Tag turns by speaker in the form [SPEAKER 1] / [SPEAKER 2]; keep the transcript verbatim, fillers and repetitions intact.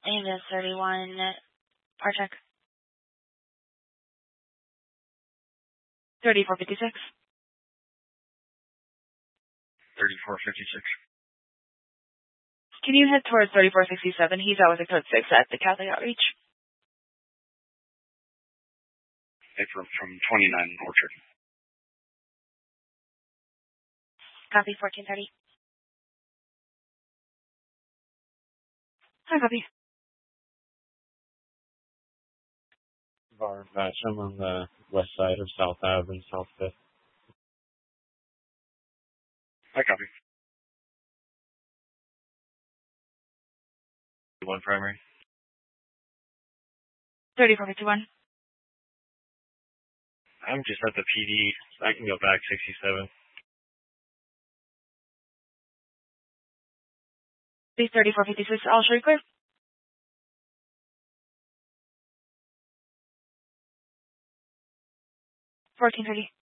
[SPEAKER 1] Angus thirty-one, par check. thirty-four fifty-six.
[SPEAKER 2] thirty-four fifty-six.
[SPEAKER 1] Can you head towards thirty-four sixty-seven? He's out with a code six at the Catholic Outreach.
[SPEAKER 2] Okay, from, from twenty-nine Orchard.
[SPEAKER 1] Copy, fourteen thirty. Hi, copy.
[SPEAKER 3] Bar Basham on the west side of South Ave and South Fifth.
[SPEAKER 2] I copy. One primary.
[SPEAKER 1] thirty-four fifty-one.
[SPEAKER 2] I'm just at the P D. So I can go back sixty-seven.
[SPEAKER 1] Please, thirty-four fifty-six. I'll show you clear. fourteen thirty.